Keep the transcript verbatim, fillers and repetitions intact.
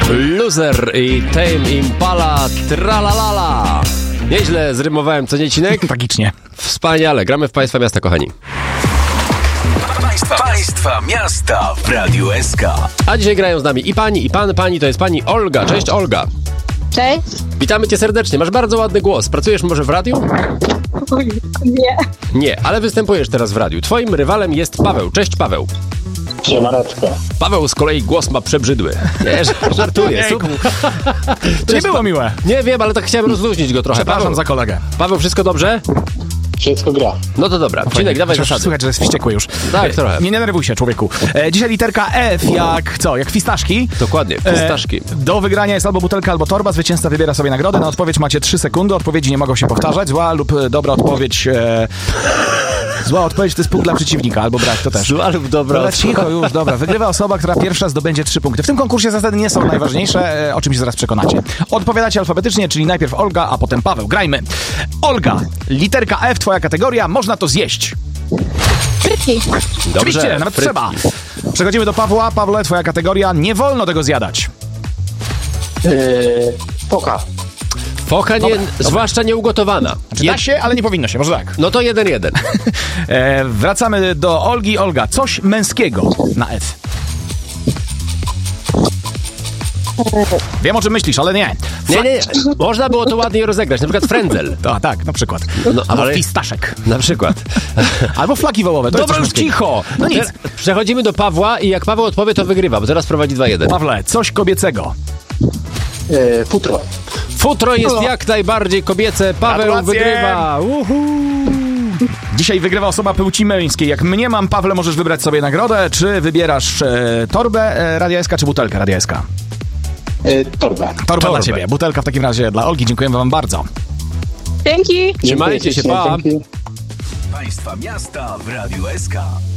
Loser i Tame Impala Tralalala. Nieźle zrymowałem, co nie, Cinek? Tragicznie. Wspaniale, gramy w Państwa Miasta, kochani. Państwa, państwa Miasta w Radiu S K. A dzisiaj grają z nami i pani, i pan. Pani to jest pani Olga. Cześć, Olga. Cześć. Witamy cię serdecznie. Masz bardzo ładny głos. Pracujesz może w radiu? Nie. Nie, ale występujesz teraz w radiu. Twoim rywalem jest Paweł. Cześć, Paweł. Siemaneczko. Paweł z kolei głos ma przebrzydły. Nie, żartuję. Super. To nie było miłe. Nie wiem, ale tak chciałem rozluźnić go trochę. Przepraszam Paweł, za kolegę. Paweł, wszystko dobrze? Wszystko gra. No to dobra. Cinek, dawaj Chociaż zasady. Słychać, że jest wściekły już. Tak, trochę. Nie denerwuj się, człowieku. E, dzisiaj literka F jak co? Jak fistaszki. Dokładnie, fistaszki. E, do wygrania jest albo butelka, albo torba. Zwycięzca wybiera sobie nagrodę. Na odpowiedź macie trzy sekundy. Odpowiedzi nie mogą się powtarzać. Zła lub e, dobra odpowiedź... E, zła odpowiedź to jest punkt dla przeciwnika, albo brak, to też. Zła lub dobra Dobra, odpowiedź. cicho już, dobra. Wygrywa osoba, która pierwsza zdobędzie trzy punkty. W tym konkursie zasady nie są najważniejsze, e, o czym się zaraz przekonacie. Odpowiadacie alfabetycznie, czyli najpierw Olga, a potem Paweł. Grajmy. Olga, literka F, twoja kategoria, można to zjeść. Frytki. Dobrze, Oczywiście, nawet frytki. trzeba. Przechodzimy do Pawła. Pawle, twoja kategoria, nie wolno tego zjadać. Yy, poka. Focha nie, zwłaszcza nieugotowana. Znaczy, da się, ale nie powinno się, może tak. No to jeden jeden. E, wracamy do Olgi. Olga, coś męskiego na F. Wiem, o czym myślisz, ale nie. Nie, nie, nie. Można było to ładniej rozegrać. Na przykład frędzel. To, tak, na przykład. No, Albo ale- fistaszek. Na przykład. Albo flaki wołowe. To Dobra, jest już coś męskiego. cicho. No nic. Teraz przechodzimy do Pawła i jak Paweł odpowie, to wygrywa, bo teraz prowadzi dwa jeden. Pawle, coś kobiecego. Yy, futro. Futro jest jak najbardziej kobiece. Paweł Gratulacje. wygrywa. Uhu. Dzisiaj wygrywa osoba płci męskiej. Jak mnie mam, Pawle, możesz wybrać sobie nagrodę. Czy wybierasz e, torbę e, Radia S K, czy butelkę Radia S K? Yy, torba. Torba Torbę. dla ciebie. Butelka w takim razie dla Olgi. Dziękujemy wam bardzo. Dzięki. Trzymajcie się, pa. Dzięki. Państwa Miasta w Radiu S K.